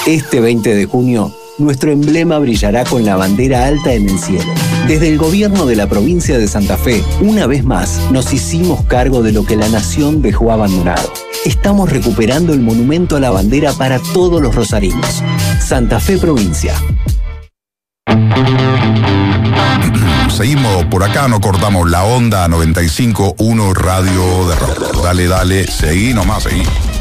Este 20 de junio, nuestro emblema brillará con la bandera alta en el cielo. Desde el gobierno de la provincia de Santa Fe, una vez más, nos hicimos cargo de lo que la nación dejó abandonado. Estamos recuperando el monumento a la bandera para todos los rosarinos. Santa Fe Provincia. Seguimos por acá, no cortamos la onda. 95.1 Radio de Rock. Dale, seguí nomás, seguí.